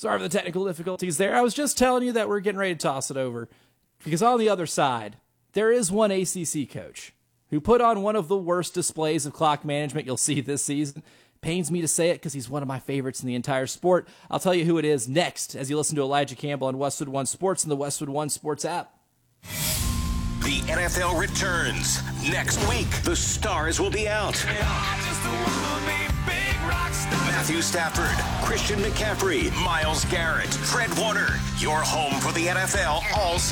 Sorry for the technical difficulties there. I was just telling you that we're getting ready to toss it over because on the other side, there is one ACC coach who put on one of the worst displays of clock management you'll see this season. Pains me to say it because he's one of my favorites in the entire sport. I'll tell you who it is next as you listen to Elijah Campbell on Westwood One Sports and the Westwood One Sports app. The NFL returns. Next week, the stars will be out. Matthew Stafford, Christian McCaffrey, Myles Garrett, Fred Warner. Your home for the NFL all season.